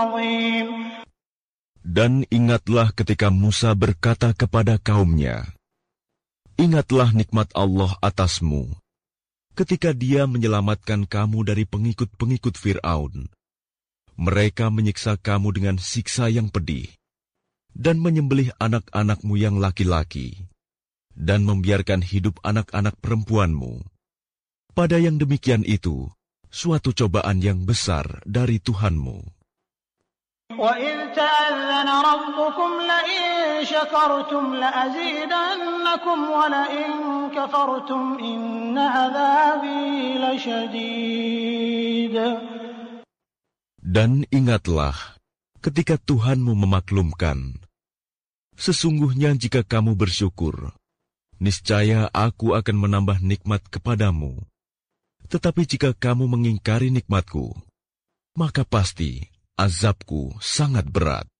عظيم. Dan ingatlah ketika Musa berkata kepada kaumnya, "Ingatlah nikmat Allah atasmu, ketika Dia menyelamatkan kamu dari pengikut-pengikut Fir'aun. Mereka menyiksa kamu dengan siksa yang pedih, dan menyembelih anak-anakmu yang laki-laki, dan membiarkan hidup anak-anak perempuanmu. Pada yang demikian itu, suatu cobaan yang besar dari Tuhanmu." وَإِذْ تَأَذَّنَ رَبُّكُمْ لَئِن شَكَرْتُمْ لَأَزِيدَنَّكُمْ وَلَئِن كَفَرْتُمْ إِنَّ عَذَابِي لَشَدِيدٌ. Dan ingatlah ketika Tuhanmu memaklumkan, sesungguhnya jika kamu bersyukur, niscaya Aku akan menambah nikmat kepadamu. Tetapi jika kamu mengingkari nikmatku, maka pasti azabku sangat berat.